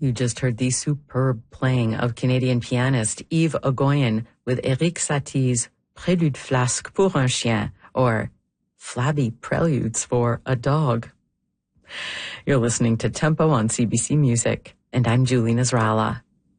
You just heard the superb playing of Canadian pianist Yves Ogoyan with Éric Satie's Prélude flasque pour un chien, or Flabby Preludes for a Dog. You're listening to Tempo on CBC Music, and I'm Julie Nasrallah.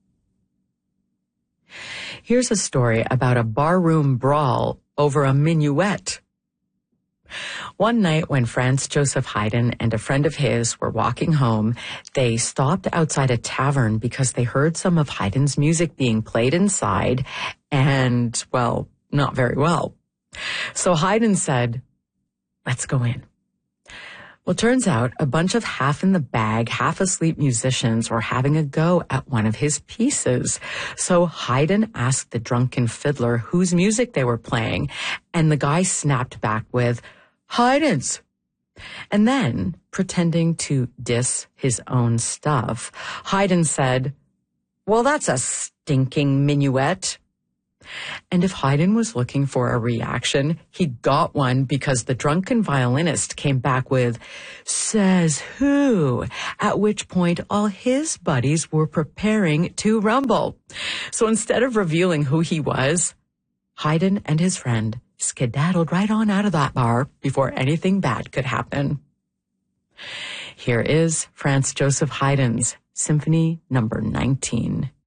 Here's a story about a barroom brawl over a minuet. One night when Franz Joseph Haydn and a friend of his were walking home, they stopped outside a tavern because they heard some of Haydn's music being played inside and, well, not very well. So Haydn said, "Let's go in." Well, turns out a bunch of half-in-the-bag, half-asleep musicians were having a go at one of his pieces. So Haydn asked the drunken fiddler whose music they were playing, and the guy snapped back with, "Haydn's." And then, pretending to diss his own stuff, Haydn said, "Well, that's a stinking minuet." And if Haydn was looking for a reaction, he got one because the drunken violinist came back with, "Says who?" At which point all his buddies were preparing to rumble. So instead of revealing who he was, Haydn and his friend skedaddled right on out of that bar before anything bad could happen. Here is Franz Joseph Haydn's Symphony No. 19.